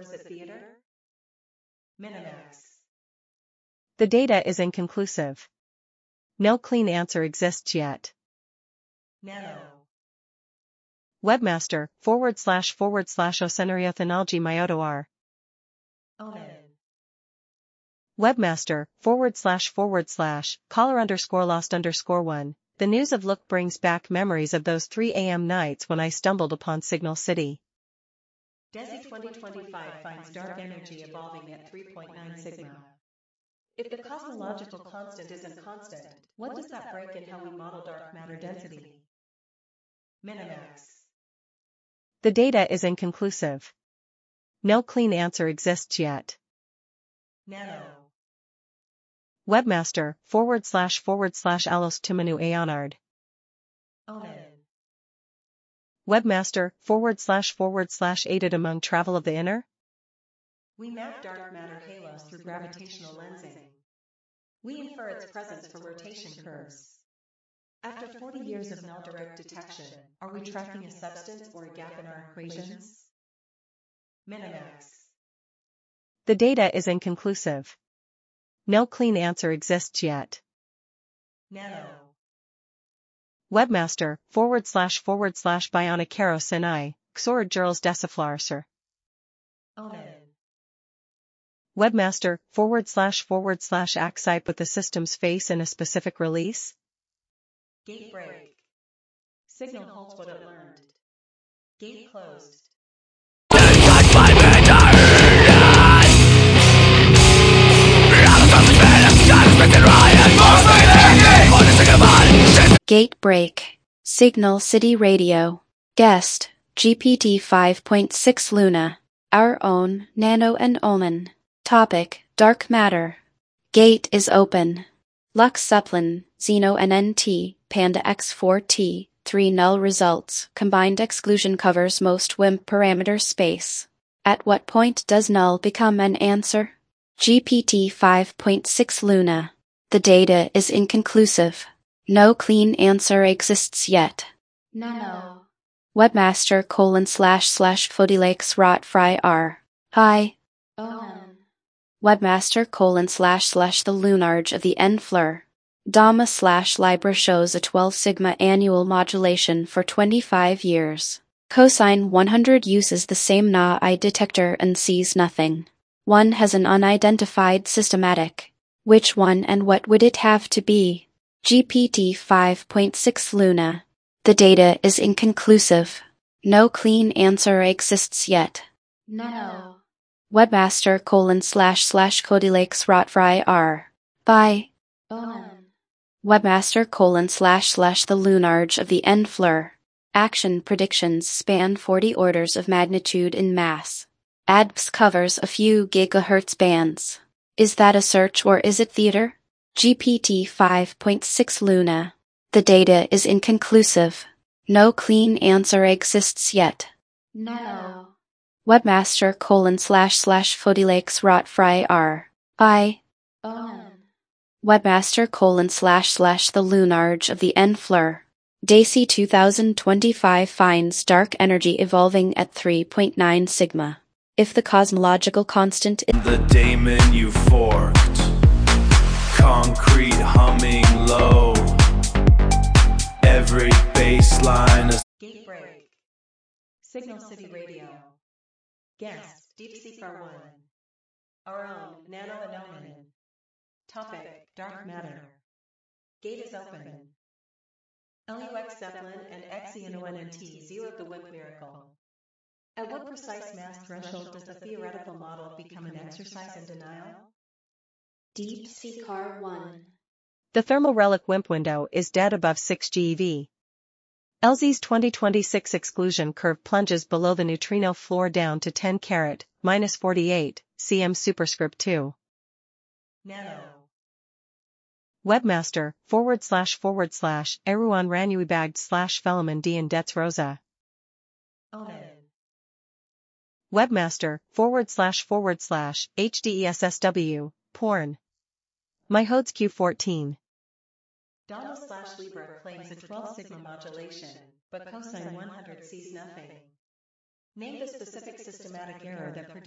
explicit theater? Minimax. The data is inconclusive. No clean answer exists yet. Nano. Webmaster, / Ocenariothanalgi Myoto R. Onan. Webmaster, / caller_lost_1. The news of Look brings back memories of those 3 a.m. nights when I stumbled upon Signal City. DESI 2025 finds dark energy evolving at 3.9 sigma. If the cosmological constant isn't constant, what does that break in how we model dark matter density? Minimax. The data is inconclusive. No clean answer exists yet. Nano. Webmaster, / Alos Tumanu Aonard. Onan. Webmaster, / aided among travel of the inner? We map dark matter halos through gravitational lensing. We infer its presence for rotation curves. After 40 years of null direct detection, are we tracking a substance or a gap in our equations? Minimax. The data is inconclusive. No clean answer exists yet. Nano. Webmaster, / Bionicaro Sinai, Xor Jurls Deciflarser. Onan. Webmaster, / Axite with the system's face in a specific release? Gate break. Signal holds what it learned. Gate closed. Gate break. Signal City Radio. Guest, GPT 5.6 Luna. Our own Nano and Omen. Topic, Dark Matter. Gate is open. Lux Zeppelin, Xeno NNT, Panda X4T, 3 null results. Combined exclusion covers most WIMP parameter space. At what point does null become an answer? GPT 5.6 Luna. The data is inconclusive. No clean answer exists yet. Nano. Webmaster : //Fodilakes Rot Fry R. Hi. Onan. Webmaster : // The Lunarge of the N-Fleur. Dama / Libra shows a 12 sigma annual modulation for 25 years. Cosine 100 uses the same Na-I detector and sees nothing. One has an unidentified systematic. Which one and what would it have to be? GPT 5.6 Luna. The data is inconclusive. No clean answer exists yet. Nano. Webmaster : / Codilakes Rotfry R. By Onan. Webmaster : / The Lunarge of the N-Fleur. Action predictions span 40 orders of magnitude in mass. ADPS covers a few gigahertz bands. Is that a search or is it theater? GPT 5.6 Luna. The data is inconclusive. No clean answer exists yet. Nano. Webmaster : / Fodilakes Rotfry R. By Onan. Webmaster : / The Lunarge of the N-Fleur. DESI 2025 finds dark energy evolving at 3.9 sigma. If the cosmological constant is the daemon you forked, concrete humming low, every baseline is Gate break. Signal City Radio. Guest, Deep Seeker 1. Our own Nano and Onan. Topic, Dark Matter. Gate is open. LUX Zeppelin and XENONNT zeroed the WIMP miracle. At what precise mass threshold does the theoretical model become an exercise in denial? Deep Seeker 1. The thermal relic WIMP window is dead above 6 GeV. LZ's 2026 exclusion curve plunges below the neutrino floor down to 10 carat, -48, cm superscript 2. Nano. Webmaster, / Eruan Ranuibagged / Felaman Dian Dets Rosa. Onan. Webmaster, / HDESSW, porn. MyHodes Q14. Dama / Libra claims a 12 sigma modulation, but cosine 100 sees nothing. Name the specific systematic error that